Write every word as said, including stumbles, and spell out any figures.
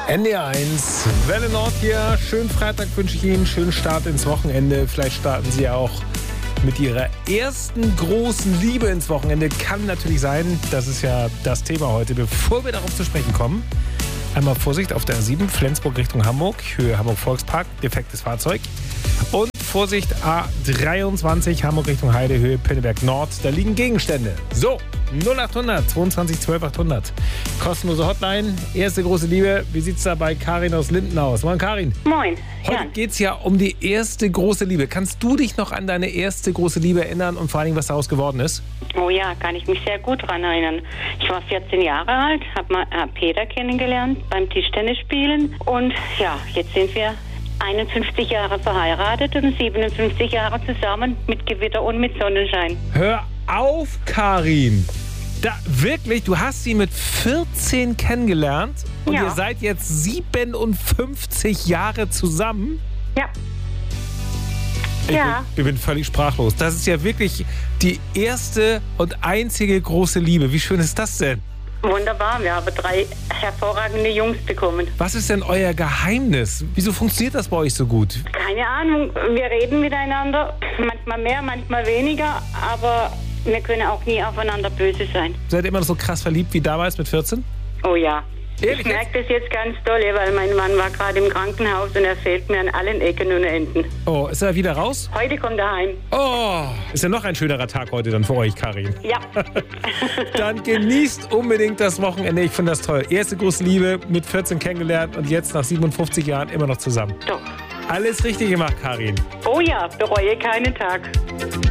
N D R eins, Welle Nord hier. Schönen Freitag wünsche ich Ihnen, schönen Start ins Wochenende. Vielleicht starten Sie ja auch mit Ihrer ersten großen Liebe ins Wochenende. Kann natürlich sein, das ist ja das Thema heute. Bevor wir darauf zu sprechen kommen, einmal Vorsicht auf der A sieben, Flensburg Richtung Hamburg, Höhe Hamburg Volkspark, defektes Fahrzeug. Und Vorsicht A dreiundzwanzig, Hamburg Richtung Heide, Höhe Pinneberg Nord, da liegen Gegenstände. So, null acht hundert zweiundzwanzig zwölf achthundert. Kostenlose Hotline, erste große Liebe. Wie sieht's da bei Karin aus Linden aus? Moin Karin. Moin. Heute Jan. geht's ja um die erste große Liebe. Kannst du dich noch an deine erste große Liebe erinnern und vor allem, was daraus geworden ist? Oh ja, kann ich mich sehr gut daran erinnern. Ich war vierzehn Jahre alt, habe mal hab Peter kennengelernt beim Tischtennisspielen. Und ja, jetzt sind wir einundfünfzig Jahre verheiratet und siebenundfünfzig Jahre zusammen mit Gewitter und mit Sonnenschein. Hör auf, Karin! Da, wirklich, du hast sie mit vierzehn kennengelernt und Ja. ihr seid jetzt siebenundfünfzig Jahre zusammen? Ja. Ich, Ja. bin, ich bin völlig sprachlos. Das ist ja wirklich die erste und einzige große Liebe. Wie schön ist das denn? Wunderbar, wir haben drei hervorragende Jungs bekommen. Was ist denn euer Geheimnis? Wieso funktioniert das bei euch so gut? Keine Ahnung, wir reden miteinander, manchmal mehr, manchmal weniger, aber wir können auch nie aufeinander böse sein. Seid ihr immer noch so krass verliebt wie damals mit vierzehn? Oh ja. Ehrlich Ich merke das jetzt ganz doll, weil mein Mann war gerade im Krankenhaus und er fehlt mir an allen Ecken und Enden. Oh, ist er wieder raus? Heute kommt er heim. Oh, ist ja noch ein schönerer Tag heute dann für euch, Karin. Ja. Dann genießt unbedingt das Wochenende. Ich finde das toll. Erste große Liebe, mit vierzehn kennengelernt und jetzt nach siebenundfünfzig Jahren immer noch zusammen. Doch. Alles richtig gemacht, Karin. Oh ja, bereue keinen Tag.